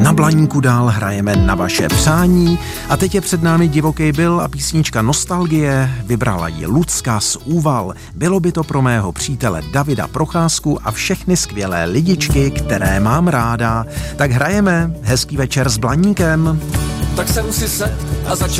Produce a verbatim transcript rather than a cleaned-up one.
Na Blaníku dál hrajeme na vaše přání a teď je před námi Divoký Bill a písnička Nostalgie, vybrala ji Lucka z Úval. Bylo by to pro mého přítele Davida Procházku a všechny skvělé lidičky, které mám ráda. Tak hrajeme, hezký večer s Blaníkem. Tak jsem si sedl a začal